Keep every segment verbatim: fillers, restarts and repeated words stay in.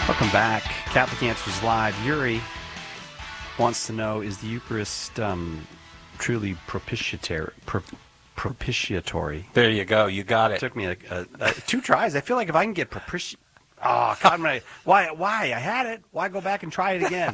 Welcome back. Catholic Answers Live. Yuri wants to know, is the Eucharist um, truly propitiatory? Pro- propitiatory? There you go. You got it. It took me like uh, uh, two tries. I feel like if I can get propiti... Oh, God, I'm gonna, why? Why? I had it. Why go back and try it again?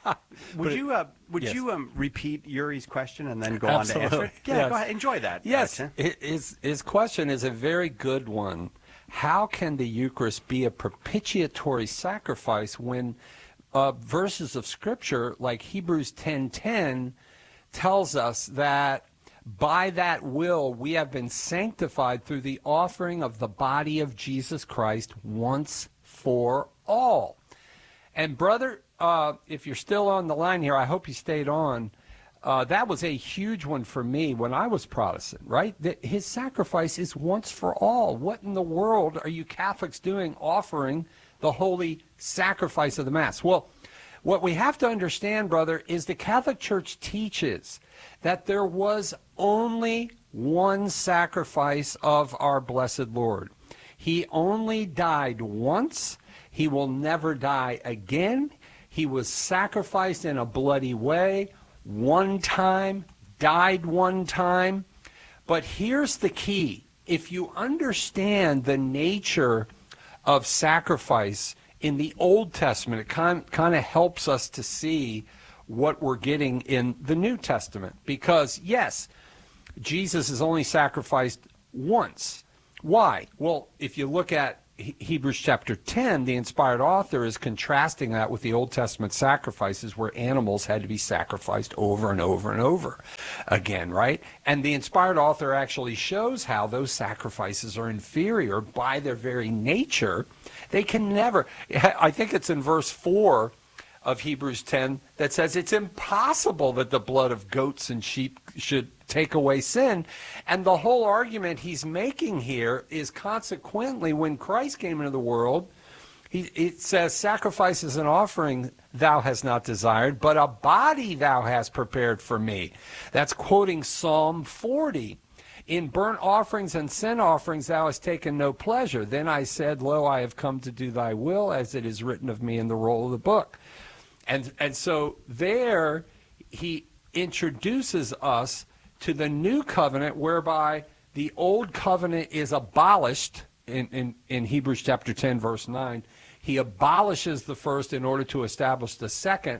Would you uh, Would yes. you um, repeat Yuri's question and then go Absolutely. on to answer it? Yeah, yes. go ahead. Enjoy that. Yes. Uh, his, his question is a very good one. How can the Eucharist be a propitiatory sacrifice when uh, verses of Scripture like Hebrews ten ten tells us that by that will we have been sanctified through the offering of the body of Jesus Christ once for all? And brother, uh, if you're still on the line here, I hope you stayed on. Uh, that was a huge one for me when I was Protestant, right? That his sacrifice is once for all. What in the world are you Catholics doing offering the holy sacrifice of the Mass? Well, what we have to understand, brother, is the Catholic Church teaches that there was only one sacrifice of our blessed Lord. He only died once. He will never die again. He was sacrificed in a bloody way, one time, died one time. But here's the key. If you understand the nature of sacrifice in the Old Testament, it kind, kind of helps us to see what we're getting in the New Testament. Because, yes, Jesus is only sacrificed once. Why? Well, if you look at Hebrews chapter ten, the inspired author is contrasting that with the Old Testament sacrifices where animals had to be sacrificed over and over and over again, right? And the inspired author actually shows how those sacrifices are inferior by their very nature. They can never, I think it's in verse four of Hebrews ten that says it's impossible that the blood of goats and sheep should take away sin. And the whole argument he's making here is consequently when Christ came into the world, he, it says, sacrifices and offering thou hast not desired, but a body thou hast prepared for me. That's quoting Psalm forty. In burnt offerings and sin offerings thou hast taken no pleasure. Then I said, lo, I have come to do thy will, as it is written of me in the roll of the book. And, and so there he introduces us to the new covenant whereby the old covenant is abolished in, in, in Hebrews chapter ten, verse nine. He abolishes the first in order to establish the second.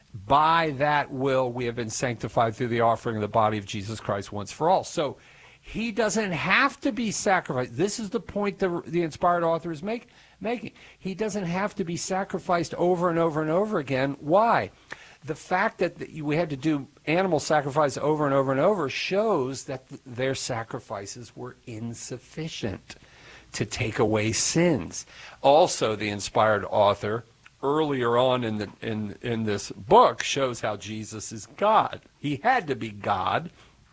By that will we have been sanctified through the offering of the body of Jesus Christ once for all. So he doesn't have to be sacrificed. This is the point the, the inspired author is make, making. He doesn't have to be sacrificed over and over and over again. Why? The fact that we had to do animal sacrifice over and over and over shows that th- their sacrifices were insufficient to take away sins. Also, the inspired author, earlier on in the in in this book, shows how Jesus is God. He had to be God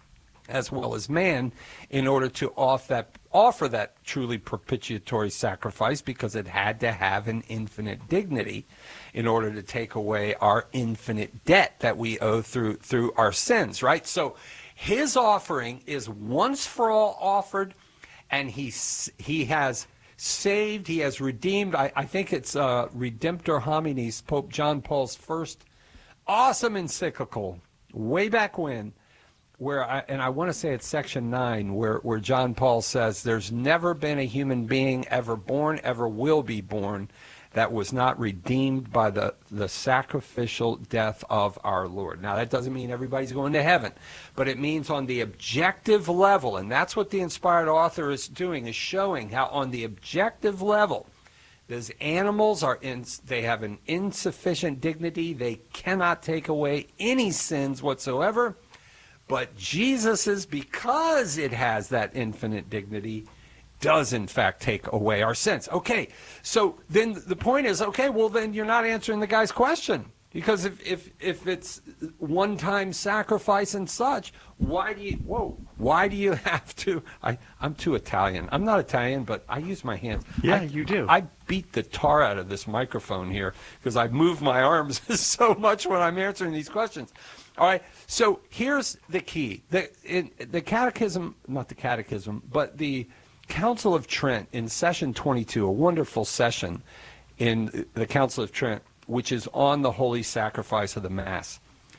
as well as man in order to off that, offer that truly propitiatory sacrifice, because it had to have an infinite dignity in order to take away our infinite debt that we owe through through our sins, right? So his offering is once for all offered, and he, he has saved, he has redeemed. I, I think it's uh, Redemptor Hominis, Pope John Paul's first awesome encyclical, way back when, where I, and I want to say it's section nine, where, where John Paul says, there's never been a human being ever born, ever will be born, that was not redeemed by the, the sacrificial death of our Lord. Now, that doesn't mean everybody's going to heaven, but it means on the objective level, and that's what the inspired author is doing, is showing how on the objective level, those animals are in, they have an insufficient dignity. They cannot take away any sins whatsoever. But Jesus's, because it has that infinite dignity, does in fact take away our sins. Okay, so then the point is, okay, well then you're not answering the guy's question. Because if, if, if it's one-time sacrifice and such, why do you, whoa, why do you have to, I, I'm too Italian. I'm not Italian, but I use my hands. Yeah, I, you do. I beat the tar out of this microphone here because I move my arms so much when I'm answering these questions. All right, so here's the key. The, in, the catechism, not the catechism, but the Council of Trent in session twenty-two, a wonderful session, in the Council of Trent, which is on the holy sacrifice of the Mass.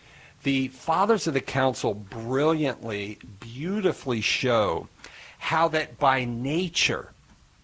The fathers of the council brilliantly, beautifully show how that by nature,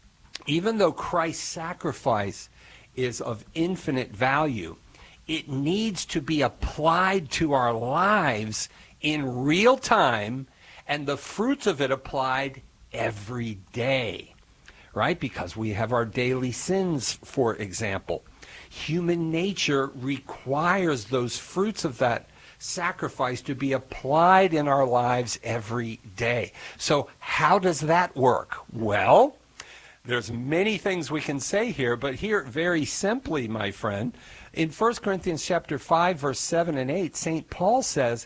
even though Christ's sacrifice is of infinite value, it needs to be applied to our lives in real time, and the fruits of it applied every day, right? Because we have our daily sins, for example. Human nature requires those fruits of that sacrifice to be applied in our lives every day. So how does that work? Well, there's many things we can say here, but here very simply, my friend, in First Corinthians chapter five, verse seven and eight, Saint Paul says,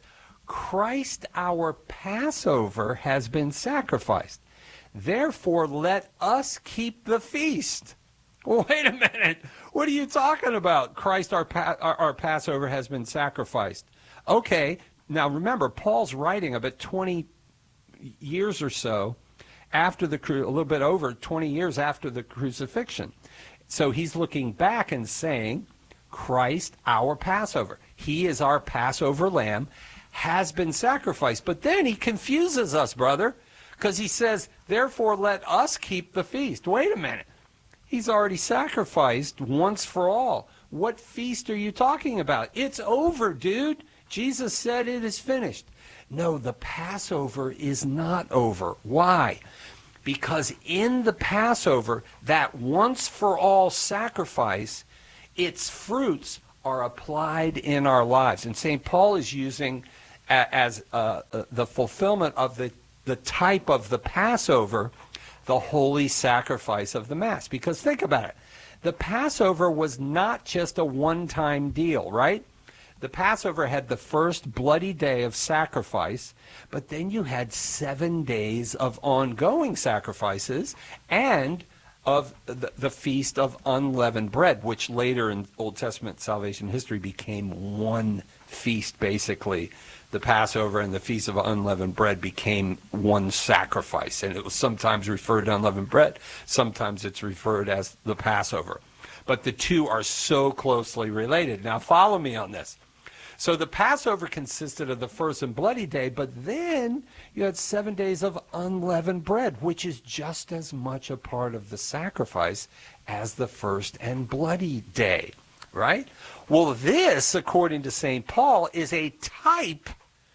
Christ our Passover has been sacrificed. Therefore, let us keep the feast. Well, wait a minute. What are you talking about? Christ our, pa- our, our Passover has been sacrificed. Okay, now remember, Paul's writing about twenty years or so after the, a little bit over twenty years after the crucifixion. So he's looking back and saying, Christ, our Passover. He is our Passover lamb, has been sacrificed. But then he confuses us, brother, because he says, therefore let us keep the feast. Wait a minute. He's already sacrificed once for all. What feast are you talking about? It's over, dude. Jesus said it is finished. No, the Passover is not over. Why? Because in the Passover, that once for all sacrifice, its fruits are applied in our lives. And Saint Paul is using a, as uh, uh, the fulfillment of the, the type of the Passover, the holy sacrifice of the Mass. Because think about it. The Passover was not just a one-time deal, right? The Passover had the first bloody day of sacrifice, but then you had seven days of ongoing sacrifices and of the, the Feast of Unleavened Bread, which later in Old Testament salvation history became one feast, basically. The Passover and the Feast of Unleavened Bread became one sacrifice, and it was sometimes referred to unleavened bread, sometimes it's referred as the Passover. But the two are so closely related. Now follow me on this. So the Passover consisted of the first and bloody day, but then you had seven days of unleavened bread, which is just as much a part of the sacrifice as the first and bloody day, right? Well, this, according to Saint Paul, is a type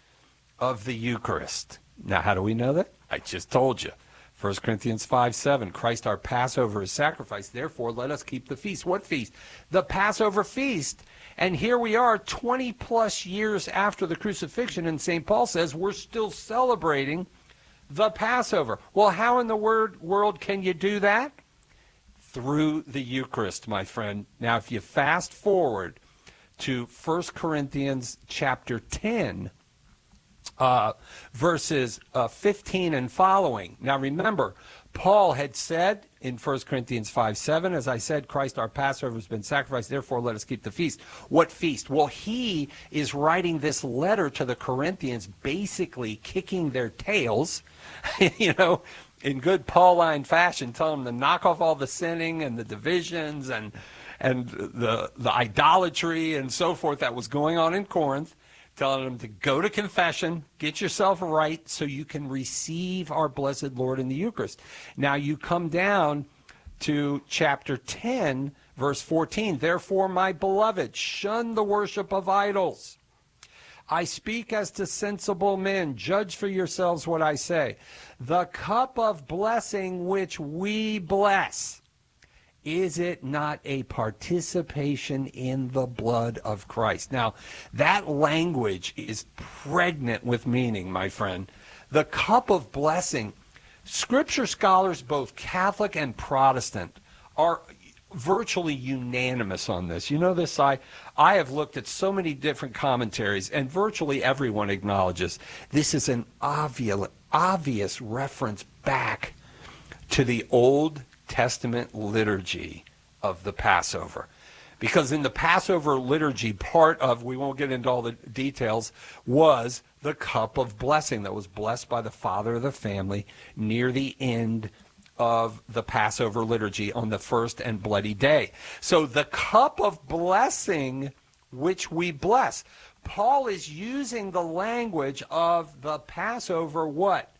of the Eucharist. Now, how do we know that? I just told you. First Corinthians five seven, Christ our Passover is sacrificed, therefore let us keep the feast. What feast? The Passover feast. And here we are twenty plus years after the crucifixion, and Saint Paul says we're still celebrating the Passover. Well, how in the word, world can you do that? Through the Eucharist, my friend. Now, if you fast forward to First Corinthians chapter ten, Uh, verses uh, fifteen and following. Now remember, Paul had said in First Corinthians five seven, as I said, Christ our Passover has been sacrificed, therefore let us keep the feast. What feast? Well, he is writing this letter to the Corinthians, basically kicking their tails, you know, in good Pauline fashion, telling them to knock off all the sinning and the divisions and, and the, the idolatry and so forth that was going on in Corinth, telling them to go to confession, get yourself right so you can receive our blessed Lord in the Eucharist. Now you come down to chapter ten, verse fourteen. Therefore, my beloved, shun the worship of idols. I speak as to sensible men. Judge for yourselves what I say. The cup of blessing which we bless, is it not a participation in the blood of Christ? Now, that language is pregnant with meaning, my friend. The cup of blessing, Scripture scholars, both Catholic and Protestant, are virtually unanimous on this. You know this, I, I have looked at so many different commentaries, and virtually everyone acknowledges this is an obvious, obvious reference back to the Old Testament liturgy of the Passover. Because in the Passover liturgy, part of, we won't get into all the details, was the cup of blessing that was blessed by the father of the family near the end of the Passover liturgy on the first and bloody day. So the cup of blessing which we bless. Paul is using the language of the Passover what?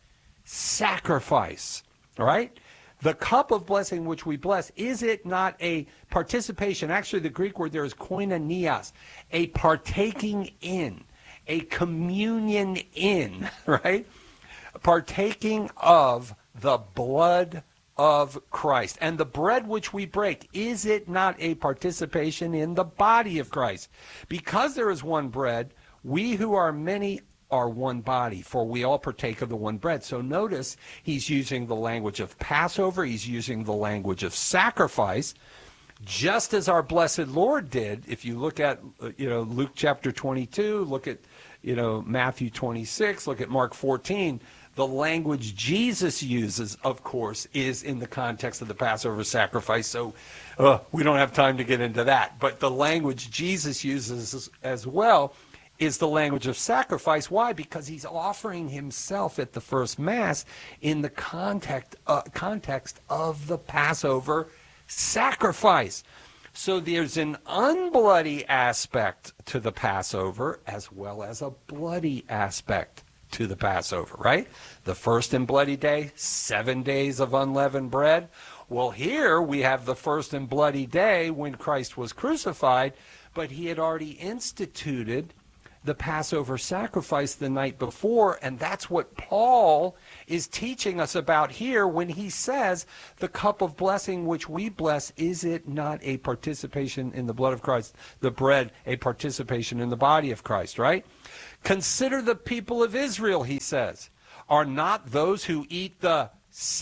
Sacrifice. All right? The cup of blessing which we bless, is it not a participation? Actually, the Greek word there is koinonias, a partaking in, a communion in, right? Partaking of the blood of Christ. And the bread which we break, is it not a participation in the body of Christ? Because there is one bread, we who are many are one body, for we all partake of the one bread. So notice he's using the language of Passover, he's using the language of sacrifice, just as our blessed Lord did. If you look at, you know, Luke chapter twenty-two, look at, you know, Matthew twenty-six, look at Mark fourteen, the language Jesus uses, of course, is in the context of the Passover sacrifice. So uh, we don't have time to get into that. But the language Jesus uses as, as well is the language of sacrifice. Why? Because he's offering himself at the first Mass in the context, uh, context of the Passover sacrifice. So there's an unbloody aspect to the Passover as well as a bloody aspect to the Passover, right? The first and bloody day, seven days of unleavened bread. Well, here we have the first and bloody day when Christ was crucified, but he had already instituted the Passover sacrifice the night before, and that's what Paul is teaching us about here when he says the cup of blessing which we bless, is it not a participation in the blood of Christ? The bread, a participation in the body of Christ, right? Consider the people of Israel, he says. Are not those who eat the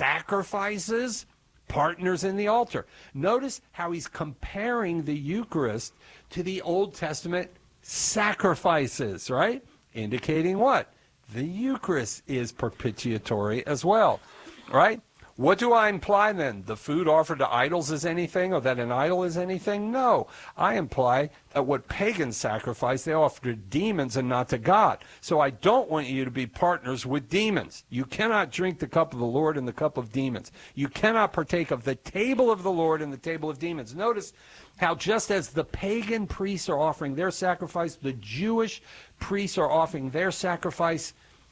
sacrifices partners in the altar? Notice how he's comparing the Eucharist to the Old Testament sacrifices, right? Indicating what? The Eucharist is propitiatory as well, right? What do I imply then? The food offered to idols is anything, or that an idol is anything? No. I imply that what pagans sacrifice, they offer to demons and not to God. So I don't want you to be partners with demons. You cannot drink the cup of the Lord and the cup of demons. You cannot partake of the table of the Lord and the table of demons. Notice how just as the pagan priests are offering their sacrifice, the Jewish priests are offering their sacrifice,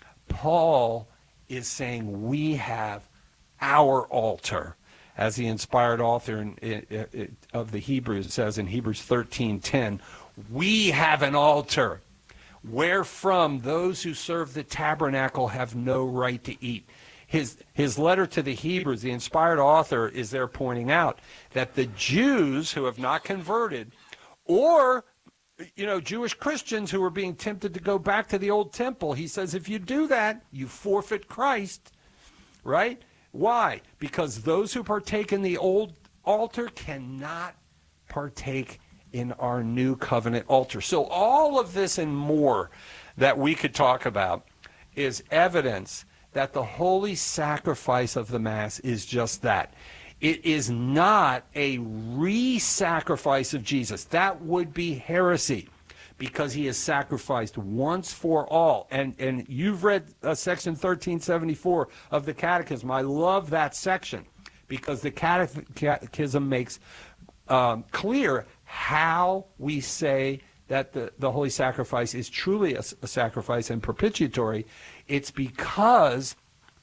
Paul is saying we have our altar. As the inspired author in, in, in, of the Hebrews says in Hebrews thirteen ten, we have an altar wherefrom those who serve the tabernacle have no right to eat. His, his letter to the Hebrews, the inspired author is there pointing out that the Jews who have not converted, or, you know, Jewish Christians who are being tempted to go back to the old temple, he says if you do that, you forfeit Christ, right? Why? Because those who partake in the old altar cannot partake in our new covenant altar. So all of this and more that we could talk about is evidence that the holy sacrifice of the Mass is just that. It is not a re-sacrifice of Jesus. That would be heresy, because he is sacrificed once for all. And and you've read uh, section thirteen seventy-four of the Catechism. I love that section because the Catechism makes um, clear how we say that the, the holy sacrifice is truly a, a sacrifice and propitiatory. It's because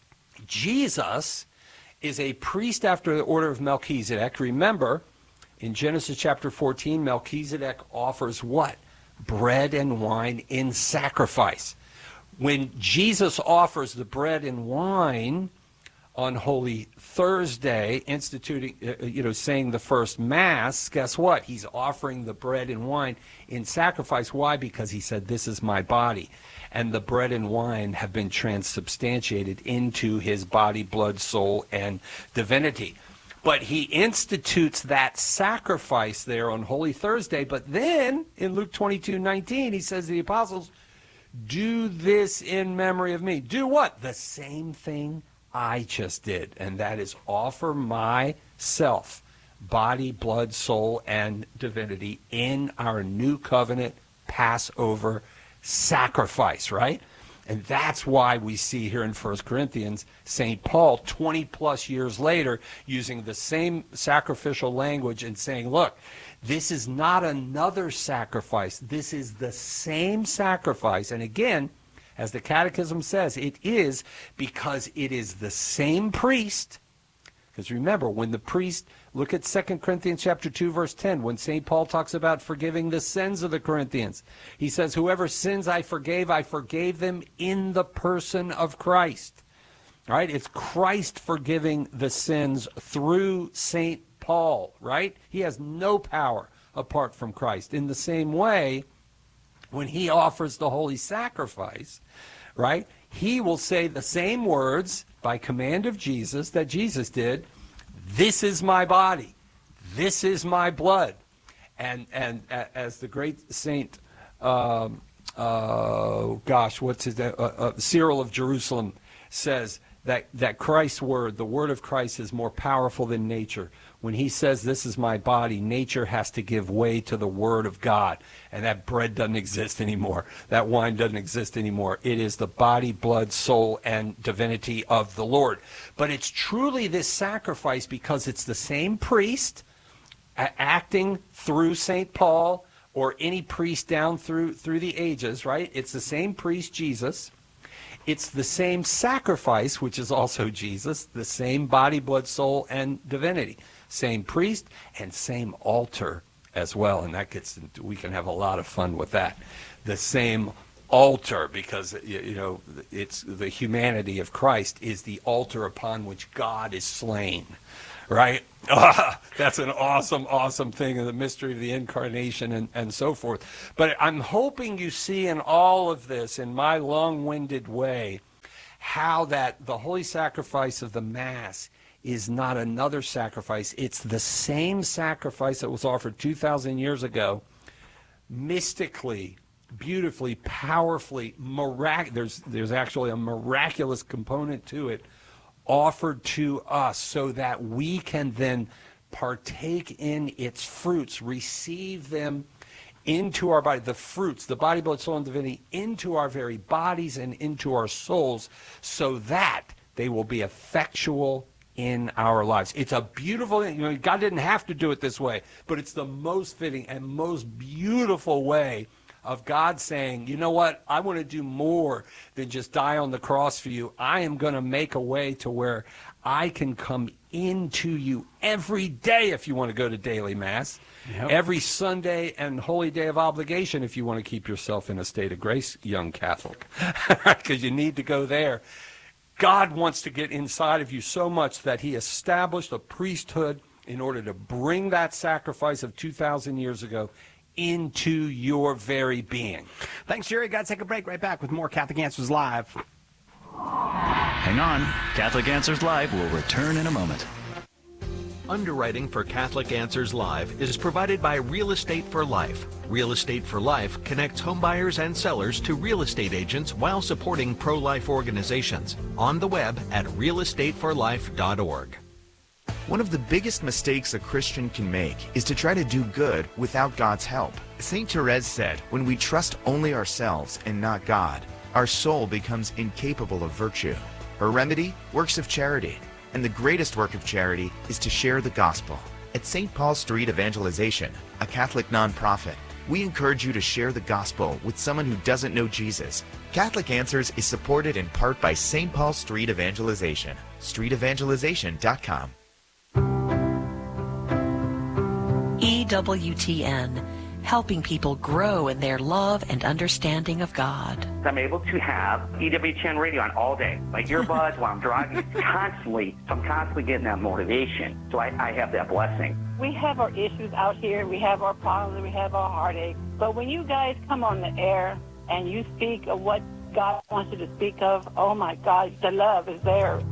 Jesus is a priest after the order of Melchizedek. Remember, in Genesis chapter fourteen, Melchizedek offers what? Bread and wine in sacrifice. When Jesus offers the bread and wine on Holy Thursday, instituting, uh, you know, saying the first Mass, guess what? He's offering the bread and wine in sacrifice. Why? Because he said, this is my body. And the bread and wine have been transubstantiated into his body, blood, soul, and divinity. But he institutes that sacrifice there on Holy Thursday. But then in Luke twenty-two nineteen, he says to the apostles, do this in memory of me. Do what? The same thing I just did. And that is offer myself, body, blood, soul, and divinity in our new covenant Passover sacrifice, right? And that's why we see here in First Corinthians, Saint Paul, twenty plus years later, using the same sacrificial language and saying, look, this is not another sacrifice. This is the same sacrifice. And again, as the Catechism says, it is because it is the same priest. Because remember, when the priest, look at Second Corinthians chapter two, verse ten, when Saint Paul talks about forgiving the sins of the Corinthians. He says, whoever sins I forgave, I forgave them in the person of Christ. Right? It's Christ forgiving the sins through Saint Paul, right? He has no power apart from Christ. In the same way, when he offers the holy sacrifice, right, he will say the same words by command of Jesus that Jesus did. This is my body. This is my blood. And and as the great Saint, um, uh, gosh, what's his, uh, uh, Cyril of Jerusalem says, that, that Christ's word, the word of Christ, is more powerful than nature. When he says, this is my body, nature has to give way to the word of God. And that bread doesn't exist anymore. That wine doesn't exist anymore. It is the body, blood, soul, and divinity of the Lord. But it's truly this sacrifice because it's the same priest acting through Saint Paul or any priest down through, through the ages, right? It's the same priest, Jesus. It's the same sacrifice, which is also Jesus, the same body, blood, soul, and divinity. Same priest and same altar as well. And that gets, we can have a lot of fun with that. The same altar, because, you know, it's the humanity of Christ is the altar upon which God is slain. Right? Ah, that's an awesome, awesome thing in the mystery of the incarnation and, and so forth. But I'm hoping you see in all of this, in my long-winded way, how that the holy sacrifice of the Mass is not another sacrifice. It's the same sacrifice that was offered two thousand years ago, mystically, beautifully, powerfully, mirac- there's, there's actually a miraculous component to it, offered to us so that we can then partake in its fruits, receive them into our body, the fruits, the body, blood, soul, and divinity, into our very bodies and into our souls, so that they will be effectual in our lives. It's a beautiful thing. You know, God didn't have to do it this way, but it's the most fitting and most beautiful way of God saying, you know what, I want to do more than just die on the cross for you. I am going to make a way to where I can come into you every day if you want to go to daily Mass, yep. Every Sunday and holy day of obligation if you want to keep yourself in a state of grace, young Catholic, because you need to go there. God wants to get inside of you so much that he established a priesthood in order to bring that sacrifice of two thousand years ago into your very being. Thanks, Jerry. Got to take a break. Right back with more Catholic Answers Live. Hang on. Catholic Answers Live will return in a moment. Underwriting for Catholic Answers Live is provided by Real Estate for Life. Real Estate for Life connects homebuyers and sellers to real estate agents while supporting pro-life organizations. On the web at real estate for life dot org. One of the biggest mistakes a Christian can make is to try to do good without God's help. Saint Therese said, when we trust only ourselves and not God, our soul becomes incapable of virtue. Her remedy? Works of charity. And the greatest work of charity is to share the gospel. At Saint Paul Street Evangelization, a Catholic nonprofit, we encourage you to share the gospel with someone who doesn't know Jesus. Catholic Answers is supported in part by Saint Paul Street Evangelization. street evangelization dot com. E W T N, helping people grow in their love and understanding of God. I'm able to have E W T N radio on all day. My earbuds while I'm driving, constantly, so I'm constantly getting that motivation. So I, I have that blessing. We have our issues out here. We have our problems. We have our heartaches. But when you guys come on the air and you speak of what God wants you to speak of, oh my God, the love is there.